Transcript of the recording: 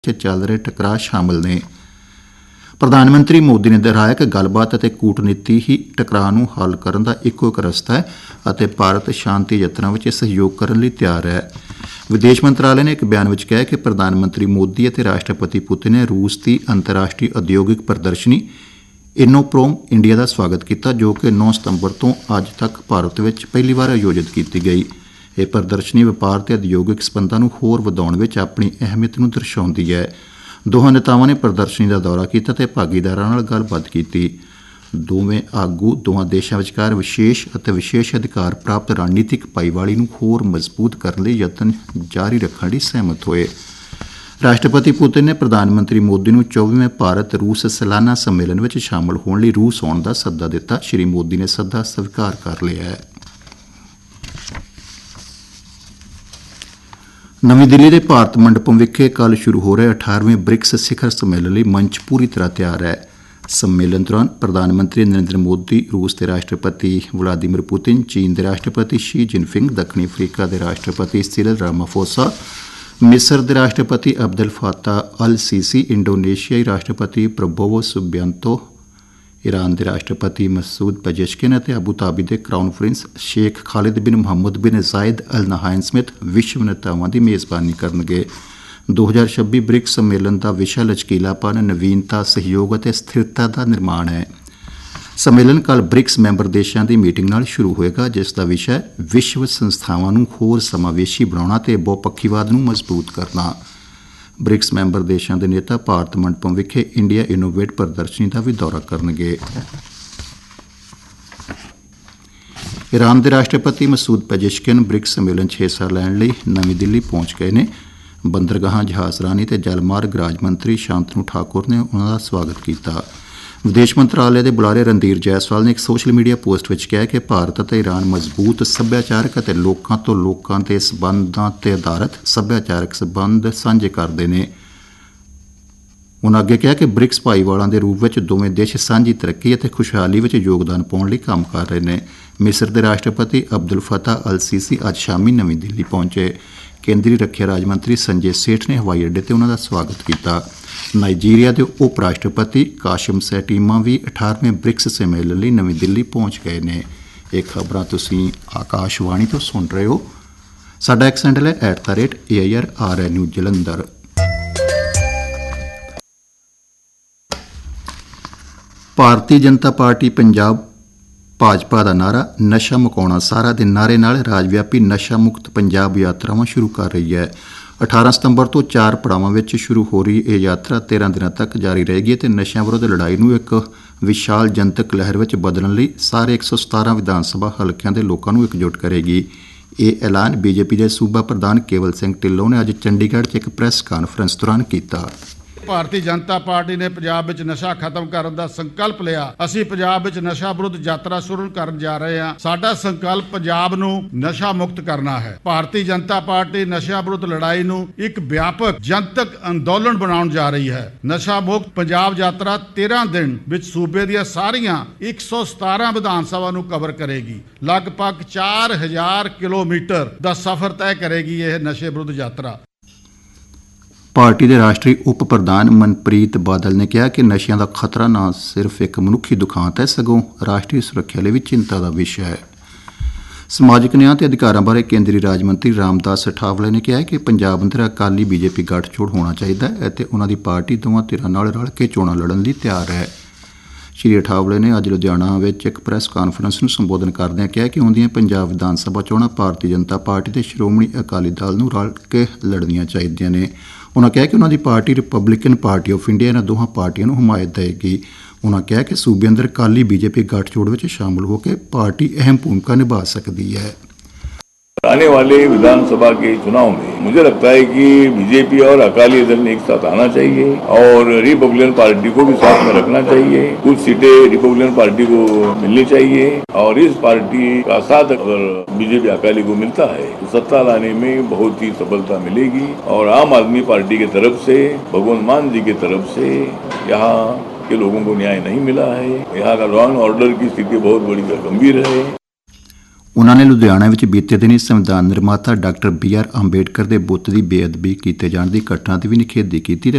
ਚੱਲ ਰਹੇ ਟਕਰਾਅ ਸ਼ਾਮਲ ਨੇ। ਪ੍ਰਧਾਨ ਮੰਤਰੀ ਮੋਦੀ ਨੇ ਦੁਹਰਾਇਆ ਕਿ ਗੱਲਬਾਤ ਅਤੇ ਕੂਟਨੀਤੀ ਹੀ ਟਕਰਾਅ ਨੂੰ ਹੱਲ ਕਰਨ ਦਾ ਇੱਕੋ ਇੱਕ ਰਸਤਾ ਹੈ ਅਤੇ ਭਾਰਤ ਸ਼ਾਂਤੀ ਯਤਨਾਂ ਵਿੱਚ ਸਹਿਯੋਗ ਕਰਨ ਲਈ ਤਿਆਰ ਹੈ। ਵਿਦੇਸ਼ ਮੰਤਰਾਲੇ ਨੇ ਇੱਕ ਬਿਆਨ ਵਿੱਚ ਕਿਹਾ ਕਿ ਪ੍ਰਧਾਨ ਮੰਤਰੀ ਮੋਦੀ ਅਤੇ ਰਾਸ਼ਟਰਪਤੀ ਪੁਤਿਨ ਨੇ ਰੂਸ ਦੀ ਅੰਤਰਰਾਸ਼ਟਰੀ ਉਦਯੋਗਿਕ ਪ੍ਰਦਰਸ਼ਨੀ ਇਨੋਪ੍ਰੋਮ ਇੰਡੀਆ ਦਾ ਸਵਾਗਤ ਕੀਤਾ, ਜੋ ਕਿ 9 ਸਤੰਬਰ ਤੋਂ ਅੱਜ ਤੱਕ ਭਾਰਤ ਵਿੱਚ ਪਹਿਲੀ ਵਾਰ ਆਯੋਜਿਤ ਕੀਤੀ ਗਈ। ਇਹ ਪ੍ਰਦਰਸ਼ਨੀ ਵਪਾਰ ਅਤੇ ਉਦਯੋਗਿਕ ਸਬੰਧਾਂ ਨੂੰ ਹੋਰ ਵਧਾਉਣ ਵਿੱਚ ਆਪਣੀ ਅਹਿਮੀਅਤ ਨੂੰ ਦਰਸਾਉਂਦੀ ਹੈ। ਦੋਹਾਂ ਨੇਤਾਵਾਂ ਨੇ ਪ੍ਰਦਰਸ਼ਨੀ ਦਾ ਦੌਰਾ ਕੀਤਾ ਅਤੇ ਭਾਗੀਦਾਰਾਂ ਨਾਲ ਗੱਲਬਾਤ ਕੀਤੀ। ਦੋਵੇਂ ਆਗੂ ਦੋਹਾਂ ਦੇਸ਼ਾਂ ਵਿਚਕਾਰ ਵਿਸ਼ੇਸ਼ ਅਧਿਕਾਰ ਪ੍ਰਾਪਤ ਰਣਨੀਤਿਕ ਭਾਈਵਾਲੀ ਨੂੰ ਹੋਰ ਮਜ਼ਬੂਤ ਕਰਨ ਲਈ ਯਤਨ ਜਾਰੀ ਰੱਖਣ ਲਈ ਸਹਿਮਤ ਹੋਏ। ਰਾਸ਼ਟਰਪਤੀ ਪੁਤਿਨ ਨੇ ਪ੍ਰਧਾਨ ਮੰਤਰੀ ਮੋਦੀ ਨੂੰ 24ਵੇਂ ਭਾਰਤ ਰੂਸ ਸਾਲਾਨਾ ਸੰਮੇਲਨ ਵਿੱਚ ਸ਼ਾਮਲ ਹੋਣ ਲਈ ਰੂਸ ਆਉਣ ਦਾ ਸੱਦਾ ਦਿੱਤਾ। ਸ਼੍ਰੀ ਮੋਦੀ ਨੇ ਸੱਦਾ ਸਵੀਕਾਰ ਕਰ ਲਿਆ ਹੈ। ਨਵੀਂ ਦਿੱਲੀ ਦੇ ਭਾਰਤ ਮੰਡਪਮ ਵਿਖੇ ਕੱਲ੍ਹ ਸ਼ੁਰੂ ਹੋ ਰਹੇ 18ਵੇਂ ਬ੍ਰਿਕਸ ਸਿਖਰ ਸੰਮੇਲਨ ਲਈ ਮੰਚ ਪੂਰੀ ਤਰ੍ਹਾਂ ਤਿਆਰ ਹੈ। ਸੰਮੇਲਨ ਦੌਰਾਨ ਪ੍ਰਧਾਨ ਮੰਤਰੀ ਨਰਿੰਦਰ ਮੋਦੀ, ਰੂਸ ਦੇ ਰਾਸ਼ਟਰਪਤੀ ਵਲਾਦੀਮੀਰ ਪੁਤਿਨ, ਚੀਨ ਦੇ ਰਾਸ਼ਟਰਪਤੀ ਸ਼ੀ ਜਿਨਪਿੰਗ, ਦੱਖਣੀ ਅਫਰੀਕਾ ਦੇ ਰਾਸ਼ਟਰਪਤੀ ਸਿਰਿਲ ਰਾਮਾਫੋਸਾ, ਮਿਸਰ ਦੇ ਰਾਸ਼ਟਰਪਤੀ ਅਬਦਲ ਫਾਤਾਹ ਅਲ ਸੀਸੀ, ਇੰਡੋਨੇਸ਼ੀਆਈ ਰਾਸ਼ਟਰਪਤੀ ਪ੍ਰਬੋਵੋ ਸੁਬਿਆਂਤੋ, ਈਰਾਨ ਦੇ ਰਾਸ਼ਟਰਪਤੀ ਮਸੂਦ ਪਜੇਸ਼ਕਿਨ ਅਤੇ ਆਬੂ ਧਾਬੀ ਦੇ ਕਰਾਊਨ ਪ੍ਰਿੰਸ ਸ਼ੇਖ ਖਾਲਿਦ ਬਿਨ ਮੁਹੰਮਦ ਬਿਨ ਜ਼ਾਇਦ ਅਲ ਨਹਾਇਨ ਸਮੇਤ ਵਿਸ਼ਵ ਨੇਤਾਵਾਂ ਦੀ ਮੇਜ਼ਬਾਨੀ ਕਰਨਗੇ। 2026 ਬ੍ਰਿਕਸ ਸੰਮੇਲਨ ਦਾ ਵਿਸ਼ਾ ਲਚਕੀਲਾਪਨ, ਨਵੀਨਤਾ, ਸਹਿਯੋਗ ਅਤੇ ਸਥਿਰਤਾ ਦਾ ਨਿਰਮਾਣ ਹੈ। ਸੰਮੇਲਨ ਕੱਲ੍ਹ ਬ੍ਰਿਕਸ ਮੈਂਬਰ ਦੇਸ਼ਾਂ ਦੀ ਮੀਟਿੰਗ ਨਾਲ ਸ਼ੁਰੂ ਹੋਏਗਾ, ਜਿਸ ਦਾ ਵਿਸ਼ਾ ਹੈ ਵਿਸ਼ਵ ਸੰਸਥਾਵਾਂ ਨੂੰ ਹੋਰ ਸਮਾਵੇਸ਼ੀ ਬਣਾਉਣਾ ਅਤੇ ਬਹੁਪੱਖੀਵਾਦ ਨੂੰ ਮਜ਼ਬੂਤ ਕਰਨਾ। ਬ੍ਰਿਕਸ ਮੈਂਬਰ ਦੇਸ਼ਾਂ ਦੇ ਨੇਤਾ ਭਾਰਤ ਮੰਡਪਮ ਵਿਖੇ ਇੰਡੀਆ ਇਨੋਵੇਟ ਪ੍ਰਦਰਸ਼ਨੀ ਦਾ ਵੀ ਦੌਰਾ ਕਰਨਗੇ। ਈਰਾਨ ਦੇ ਰਾਸ਼ਟਰਪਤੀ ਮਸੂਦ ਪਜੇਸ਼ਕਿਨ ਬ੍ਰਿਕਸ ਸੰਮੇਲਨ 'ਚ ਹਿੱਸਾ ਲੈਣ ਲਈ ਨਵੀਂ ਦਿੱਲੀ ਪਹੁੰਚ ਗਏ ਨੇ। ਬੰਦਰਗਾਹਾਂ, ਜਹਾਜ਼ਰਾਨੀ ਅਤੇ ਜਲ ਮਾਰਗ ਰਾਜ ਮੰਤਰੀ ਸ਼ਾਂਤਨੂ ਠਾਕੁਰ ਨੇ ਉਹਨਾਂ ਦਾ ਸਵਾਗਤ ਕੀਤਾ। ਵਿਦੇਸ਼ ਮੰਤਰਾਲੇ ਦੇ ਬੁਲਾਰੇ ਰਣਧੀਰ ਜੈਸਵਾਲ ਨੇ ਇੱਕ ਸੋਸ਼ਲ ਮੀਡੀਆ ਪੋਸਟ ਵਿੱਚ ਕਿਹਾ ਕਿ ਭਾਰਤ ਅਤੇ ਈਰਾਨ ਮਜ਼ਬੂਤ ਸੱਭਿਆਚਾਰਕ ਅਤੇ ਲੋਕਾਂ ਤੋਂ ਲੋਕਾਂ ਦੇ ਸਬੰਧਾਂ 'ਤੇ ਆਧਾਰਿਤ ਸੱਭਿਆਚਾਰਕ ਸਬੰਧ ਸਾਂਝੇ ਕਰਦੇ ਨੇ। ਉਨ੍ਹਾਂ ਅੱਗੇ ਕਿਹਾ ਕਿ ਬ੍ਰਿਕਸ ਭਾਈਵਾਲਾਂ ਦੇ ਰੂਪ ਵਿੱਚ ਦੋਵੇਂ ਦੇਸ਼ ਸਾਂਝੀ ਤਰੱਕੀ ਅਤੇ ਖੁਸ਼ਹਾਲੀ ਵਿੱਚ ਯੋਗਦਾਨ ਪਾਉਣ ਲਈ ਕੰਮ ਕਰ ਰਹੇ ਨੇ। ਮਿਸਰ ਦੇ ਰਾਸ਼ਟਰਪਤੀ ਅਬਦੁਲ ਫਤਾਹ ਅਲ ਸੀਸੀ ਅੱਜ ਸ਼ਾਮੀ ਨਵੀਂ ਦਿੱਲੀ ਪਹੁੰਚੇ। ਕੇਂਦਰੀ ਰੱਖਿਆ ਰਾਜ ਮੰਤਰੀ ਸੰਜੇ ਸੇਠ ਨੇ ਹਵਾਈ ਅੱਡੇ 'ਤੇ ਉਹਨਾਂ ਦਾ ਸਵਾਗਤ ਕੀਤਾ। ਨਾਈਜੀਰੀਆ ਦੇ ਉਪ ਰਾਸ਼ਟਰਪਤੀ ਕਾਸ਼ਮ ਸੈਟੀਮਾ ਵੀ 18ਵੇਂ ਬ੍ਰਿਕਸ ਸੰਮੇਲਨ ਲਈ ਨਵੀਂ ਦਿੱਲੀ ਪਹੁੰਚ ਗਏ ਨੇ। ਇਹ ਖਬਰਾਂ ਤੁਸੀਂ ਆਕਾਸ਼ਵਾਣੀ ਤੋਂ ਸੁਣ ਰਹੇ ਹੋ। ਸਾਡਾ ਐਕਸ ਹੈਂਡਲ ਹੈ @AIRRNU ਜਲੰਧਰ। ਭਾਰਤੀ ਜਨਤਾ ਪਾਰਟੀ ਪੰਜਾਬ ਭਾਜਪਾ ਦਾ ਨਾਅਰਾ ਨਸ਼ਾ ਮੁਕਾਉਣਾ ਸਾਰਾ ਦੇ ਨਾਅਰੇ ਨਾਲ ਰਾਜ ਵਿਆਪੀ ਨਸ਼ਾ ਮੁਕਤ ਪੰਜਾਬ ਯਾਤਰਾਵਾਂ ਸ਼ੁਰੂ ਕਰ ਰਹੀ ਹੈ। 18 ਸਤੰਬਰ ਤੋਂ 4 ਪੜਾਵਾਂ ਵਿੱਚ ਸ਼ੁਰੂ ਹੋ ਰਹੀ ਇਹ ਯਾਤਰਾ 13 ਦਿਨਾਂ ਤੱਕ ਜਾਰੀ ਰਹੇਗੀ ਅਤੇ ਨਸ਼ਿਆਂ ਵਿਰੁੱਧ ਲੜਾਈ ਨੂੰ ਇੱਕ ਵਿਸ਼ਾਲ ਜਨਤਕ ਲਹਿਰ ਵਿੱਚ ਬਦਲਣ ਲਈ ਸਾਰੇ 117 ਵਿਧਾਨ ਸਭਾ ਹਲਕਿਆਂ ਦੇ ਲੋਕਾਂ ਨੂੰ ਇਕਜੁੱਟ ਕਰੇਗੀ। ਇਹ ਐਲਾਨ ਬੀਜੇਪੀ ਦੇ ਸੂਬਾ ਪ੍ਰਧਾਨ ਕੇਵਲ ਸਿੰਘ ਢਿੱਲੋਂ ਨੇ ਅੱਜ ਚੰਡੀਗੜ੍ਹ 'ਚ ਇੱਕ ਪ੍ਰੈਸ ਕਾਨਫਰੰਸ ਦੌਰਾਨ ਕੀਤਾ। ਭਾਰਤੀ ਜਨਤਾ ਪਾਰਟੀ ਨੇ ਪੰਜਾਬ ਵਿੱਚ ਨਸ਼ਾ ਖਤਮ ਕਰਨ ਦਾ ਸੰਕਲਪ ਲਿਆ। ਅਸੀਂ ਪੰਜਾਬ ਵਿੱਚ ਨਸ਼ਾ ਵਿਰੁੱਧ ਯਾਤਰਾ ਸ਼ੁਰੂ ਕਰਨ ਜਾ ਰਹੇ ਹਾਂ। ਸਾਡਾ ਸੰਕਲਪ ਪੰਜਾਬ ਨੂੰ ਨਸ਼ਾ ਮੁਕਤ ਕਰਨਾ ਹੈ। ਭਾਰਤੀ ਜਨਤਾ ਪਾਰਟੀ ਨਸ਼ਾ ਵਿਰੁੱਧ ਲੜਾਈ ਨੂੰ ਇੱਕ ਵਿਆਪਕ ਜਨਤਕ ਅੰਦੋਲਨ ਬਣਾਉਣ ਜਾ ਰਹੀ ਹੈ। ਨਸ਼ਾ ਮੁਕਤ ਪੰਜਾਬ ਯਾਤਰਾ 13 ਦਿਨ ਵਿੱਚ ਸੂਬੇ ਦੀਆਂ ਸਾਰੀਆਂ 117 ਵਿਧਾਨ ਸਭਾ ਨੂੰ ਕਵਰ ਕਰੇਗੀ। ਲਗਭਗ 4000 ਕਿਲੋਮੀਟਰ ਦਾ ਸਫ਼ਰ ਤੈਅ ਕਰੇਗੀ ਇਹ ਨਸ਼ੇ ਵਿਰੁੱਧ ਯਾਤਰਾ। ਪਾਰਟੀ ਦੇ ਰਾਸ਼ਟਰੀ ਉਪ ਪ੍ਰਧਾਨ ਮਨਪ੍ਰੀਤ ਬਾਦਲ ਨੇ ਕਿਹਾ ਕਿ ਨਸ਼ਿਆਂ ਦਾ ਖਤਰਾ ਨਾ ਸਿਰਫ ਇੱਕ ਮਨੁੱਖੀ ਦੁਖਾਂਤ ਹੈ, ਸਗੋਂ ਰਾਸ਼ਟਰੀ ਸੁਰੱਖਿਆ ਲਈ ਵੀ ਚਿੰਤਾ ਦਾ ਵਿਸ਼ਾ ਹੈ। ਸਮਾਜਿਕ ਨਿਆਂ ਤੇ ਅਧਿਕਾਰਾਂ ਬਾਰੇ ਕੇਂਦਰੀ ਰਾਜ ਮੰਤਰੀ ਰਾਮਦਾਸ ਅਠਾਵਲੇ ਨੇ ਕਿਹਾ ਕਿ ਪੰਜਾਬ ਅੰਦਰ ਅਕਾਲੀ ਬੀਜੇਪੀ ਗੱਠਜੋੜ ਹੋਣਾ ਚਾਹੀਦਾ ਹੈ ਅਤੇ ਉਹਨਾਂ ਦੀ ਪਾਰਟੀ ਦੋਵਾਂ ਧਿਰਾਂ ਨਾਲ ਰਲ ਕੇ ਚੋਣਾਂ ਲੜਨ ਲਈ ਤਿਆਰ ਹੈ। ਸ਼੍ਰੀ ਅਠਾਵਲੇ ਨੇ ਅੱਜ ਲੁਧਿਆਣਾ ਵਿੱਚ ਇੱਕ ਪ੍ਰੈਸ ਕਾਨਫਰੰਸ ਨੂੰ ਸੰਬੋਧਨ ਕਰਦਿਆਂ ਕਿਹਾ ਕਿ ਆਉਂਦੀਆਂ ਪੰਜਾਬ ਵਿਧਾਨ ਸਭਾ ਚੋਣਾਂ ਭਾਰਤੀ ਜਨਤਾ ਪਾਰਟੀ ਤੇ ਸ਼੍ਰੋਮਣੀ ਅਕਾਲੀ ਦਲ ਨੂੰ ਰਲ ਕੇ ਲੜਨੀਆਂ ਚਾਹੀਦੀਆਂ ਨੇ। ਉਨ੍ਹਾਂ ਕਿਹਾ ਕਿ ਉਨ੍ਹਾਂ ਦੀ party Republican party of India ਇਹਨਾਂ ਦੋਹਾਂ ਪਾਰਟੀਆਂ ਨੂੰ ਹਮਾਇਤ ਦੇਵੇਗੀ। ਉਨ੍ਹਾਂ ਕਿਹਾ ਕਿ ਸੂਬੇ ਅੰਦਰ ਅਕਾਲੀ ਬੀਜੇਪੀ ਗੱਠਜੋੜ ਵਿੱਚ ਸ਼ਾਮਲ ਹੋ ਕੇ ਪਾर्टी अहम भूमिका निभा सकती है। आने वाले विधानसभा के चुनाव में मुझे लगता है कि बीजेपी और अकाली दल ने एक साथ आना चाहिए और रिपब्लिकन पार्टी को भी साथ में रखना चाहिए। कुछ सीटें रिपब्लिकन पार्टी को मिलनी चाहिए और इस पार्टी का साथ अगर बीजेपी अकाली को मिलता है तो सत्ता लाने में बहुत ही सफलता मिलेगी। और आम आदमी पार्टी की तरफ से, भगवंत मान जी की तरफ से यहाँ के लोगों को न्याय नहीं मिला है। यहाँ का लॉ एंड ऑर्डर की स्थिति बहुत बड़ी गंभीर है। उन्होंने लुधियाना में बीते दिन संविधान निर्माता डॉक्टर BR अंबेडकर के बुत की बेअदबी किए जाने की घटना की भी निखेधी की।